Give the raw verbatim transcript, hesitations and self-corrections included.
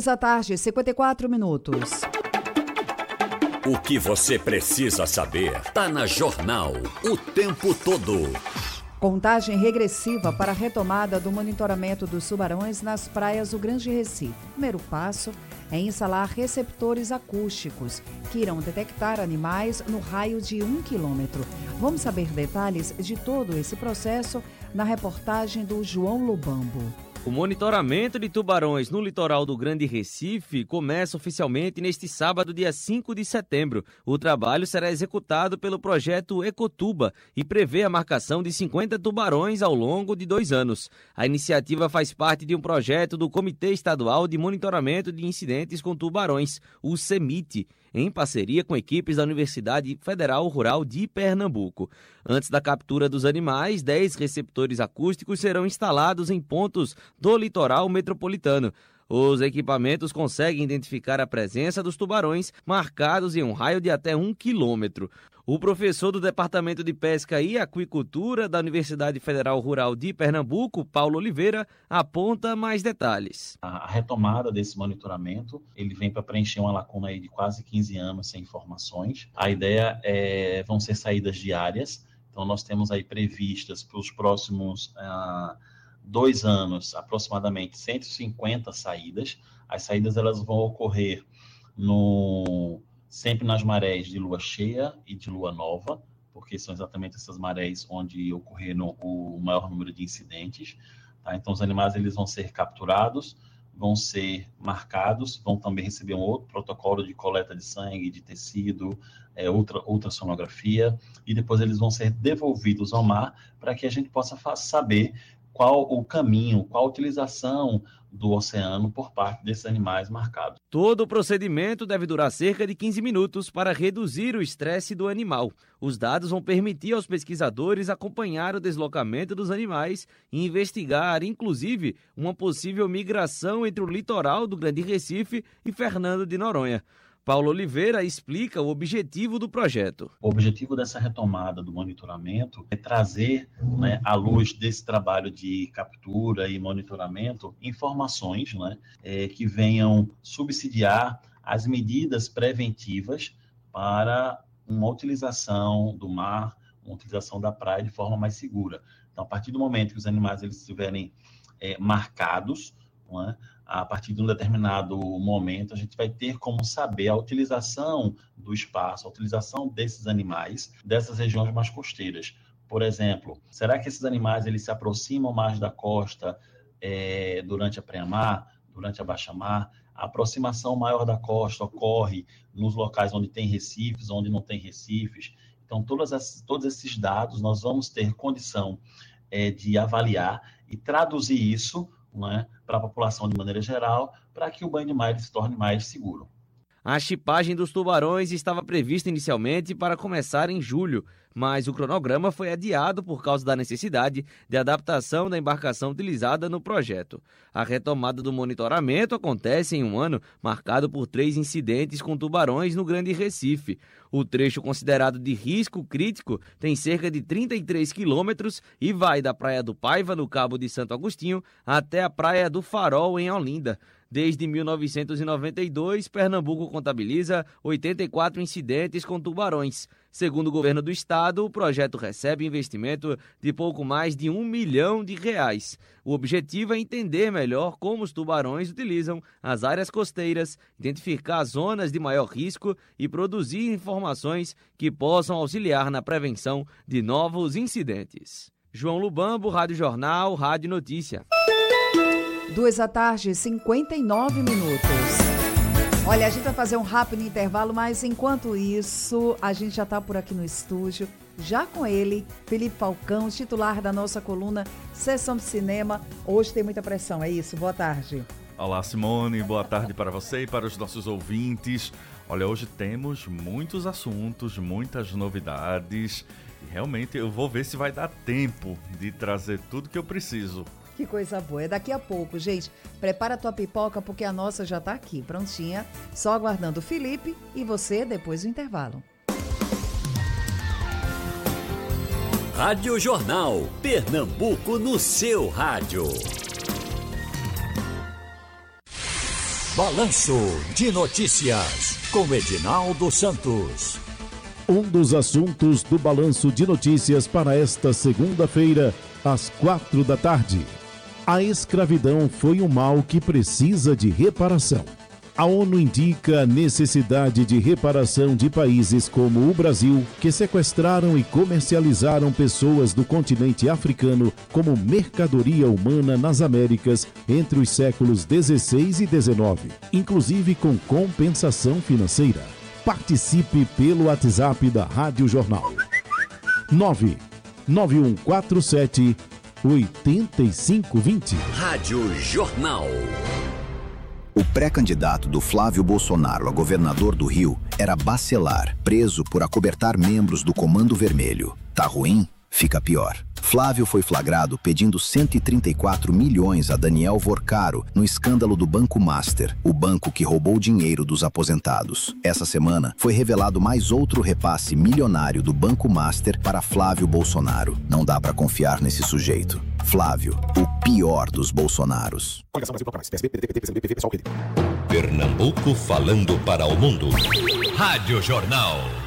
Duas da tarde, cinquenta e quatro minutos. O que você precisa saber está na Jornal o tempo todo. Contagem regressiva para a retomada do monitoramento dos tubarões nas praias do Grande Recife. O primeiro passo é instalar receptores acústicos, que irão detectar animais no raio de um quilômetro. Vamos saber detalhes de todo esse processo na reportagem do João Lubambo. O monitoramento de tubarões no litoral do Grande Recife começa oficialmente neste sábado, dia cinco de setembro. O trabalho será executado pelo projeto Ecotuba e prevê a marcação de cinquenta tubarões ao longo de dois anos. A iniciativa faz parte de um projeto do Comitê Estadual de Monitoramento de Incidentes com Tubarões, o CEMIT, em parceria com equipes da Universidade Federal Rural de Pernambuco. Antes da captura dos animais, dez receptores acústicos serão instalados em pontos do litoral metropolitano. Os equipamentos conseguem identificar a presença dos tubarões marcados em um raio de até um quilômetro. O professor do Departamento de Pesca e Aquicultura da Universidade Federal Rural de Pernambuco, Paulo Oliveira, aponta mais detalhes. A retomada desse monitoramento, ele vem para preencher uma lacuna aí de quase quinze anos sem informações. A ideia é, vão ser saídas diárias, então nós temos aí previstas para os próximos ah, dois anos, aproximadamente cento e cinquenta saídas. As saídas elas vão ocorrer no... sempre nas marés de lua cheia e de lua nova, porque são exatamente essas marés onde ocorreram o maior número de incidentes. Tá? Então, os animais eles vão ser capturados, vão ser marcados, vão também receber um outro protocolo de coleta de sangue, de tecido, é, ultra, ultrassonografia, e depois eles vão ser devolvidos ao mar para que a gente possa saber qual o caminho, qual a utilização do oceano por parte desses animais marcados. Todo o procedimento deve durar cerca de quinze minutos para reduzir o estresse do animal. Os dados vão permitir aos pesquisadores acompanhar o deslocamento dos animais e investigar, inclusive, uma possível migração entre o litoral do Grande Recife e Fernando de Noronha. Paulo Oliveira explica o objetivo do projeto. O objetivo dessa retomada do monitoramento é trazer, né, à luz desse trabalho de captura e monitoramento informações, né, é, que venham subsidiar as medidas preventivas para uma utilização do mar, uma utilização da praia de forma mais segura. Então, a partir do momento que os animais eles estiverem é, marcados, não é? A partir de um determinado momento, a gente vai ter como saber a utilização do espaço, a utilização desses animais, dessas regiões mais costeiras. Por exemplo, será que esses animais eles se aproximam mais da costa é, durante a pré-mar, durante a baixa-mar? A aproximação maior da costa ocorre nos locais onde tem recifes, onde não tem recifes. Então, todas essas, todos esses dados nós vamos ter condição é, de avaliar e traduzir isso, né, para a população de maneira geral, para que o banho de mar se torne mais seguro. A chipagem dos tubarões estava prevista inicialmente para começar em julho, mas o cronograma foi adiado por causa da necessidade de adaptação da embarcação utilizada no projeto. A retomada do monitoramento acontece em um ano marcado por três incidentes com tubarões no Grande Recife. O trecho considerado de risco crítico tem cerca de trinta e três quilômetros e vai da Praia do Paiva, no Cabo de Santo Agostinho, até a Praia do Farol, em Olinda. Desde mil novecentos e noventa e dois, Pernambuco contabiliza oitenta e quatro incidentes com tubarões. Segundo o governo do estado, o projeto recebe investimento de pouco mais de um milhão de reais. O objetivo é entender melhor como os tubarões utilizam as áreas costeiras, identificar zonas de maior risco e produzir informações que possam auxiliar na prevenção de novos incidentes. João Lubambo, Rádio Jornal, Rádio Notícia. Duas da tarde, cinquenta e nove minutos. Olha, a gente vai fazer um rápido intervalo, mas enquanto isso, a gente já está por aqui no estúdio, já com ele, Felipe Falcão, titular da nossa coluna Sessão de Cinema. Hoje tem muita pressão, é isso? Boa tarde. Olá, Simone, boa tarde para você e para os nossos ouvintes. Olha, hoje temos muitos assuntos, muitas novidades e realmente eu vou ver se vai dar tempo de trazer tudo que eu preciso. Que coisa boa. É daqui a pouco, gente. Prepara a tua pipoca porque a nossa já tá aqui, prontinha. Só aguardando o Felipe e você depois do intervalo. Rádio Jornal. Pernambuco no seu rádio. Balanço de Notícias, com Edinaldo Santos. Um dos assuntos do Balanço de Notícias para esta segunda-feira, às quatro da tarde. A escravidão foi um mal que precisa de reparação. A ONU indica a necessidade de reparação de países como o Brasil, que sequestraram e comercializaram pessoas do continente africano como mercadoria humana nas Américas entre os séculos dezesseis e dezenove, inclusive com compensação financeira. Participe pelo WhatsApp da Rádio Jornal. nove nove um quatro sete oito cinco dois zero. Rádio Jornal. O pré-candidato do Flávio Bolsonaro a governador do Rio era Bacelar, preso por acobertar membros do Comando Vermelho. Tá ruim? Fica pior. Flávio foi flagrado pedindo cento e trinta e quatro milhões a Daniel Vorcaro no escândalo do Banco Master, o banco que roubou dinheiro dos aposentados. Essa semana foi revelado mais outro repasse milionário do Banco Master para Flávio Bolsonaro. Não dá pra confiar nesse sujeito. Flávio, o pior dos Bolsonaros. Pernambuco falando para o mundo. Rádio Jornal.